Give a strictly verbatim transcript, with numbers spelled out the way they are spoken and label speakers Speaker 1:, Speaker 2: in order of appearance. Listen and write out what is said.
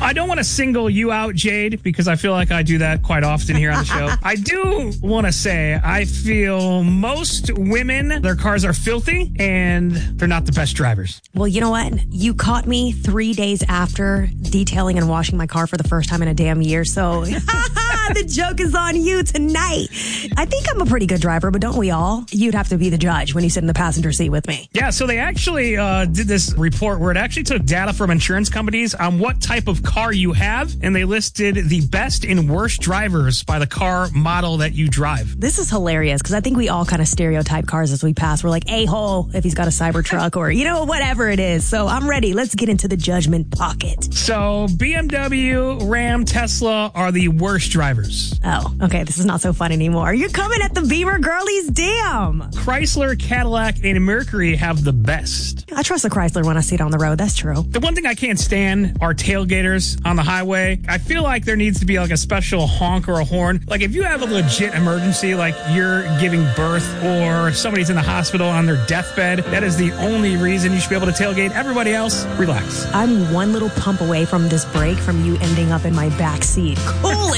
Speaker 1: I don't want to single you out, Jade, because I feel like I do that quite often here on the show. I do want to say I feel most women, their cars are filthy and they're not the best drivers.
Speaker 2: Well, you know what? You caught me three days after detailing and washing my car for the first time in a damn year. So the joke is on you tonight. I think I'm a pretty good driver, but don't we all? You'd have to be the judge when you sit in the passenger seat with me.
Speaker 1: Yeah, so they actually uh, did this report where it actually took data from insurance companies on what type of car you have, and they listed the best and worst drivers by the car model that you drive.
Speaker 2: This is hilarious because I think we all kind of stereotype cars as we pass. We're like, a-hole if he's got a Cybertruck or, you know, whatever it is. So I'm ready. Let's get into the judgment pocket.
Speaker 1: So B M W, Ram, Tesla are the worst drivers.
Speaker 2: Oh, okay. This is not so fun anymore. You're coming at the Beamer girlies. Damn.
Speaker 1: Chrysler, Cadillac, and Mercury have the best.
Speaker 2: I trust the Chrysler when I see it on the road. That's true.
Speaker 1: The one thing I can't stand are tailgaters on the highway. I feel like there needs to be like a special honk or a horn. Like if you have a legit emergency, like you're giving birth or somebody's in the hospital on their deathbed, that is the only reason you should be able to tailgate. Everybody else, relax.
Speaker 2: I'm one little pump away from this break from you ending up in my back seat. Cool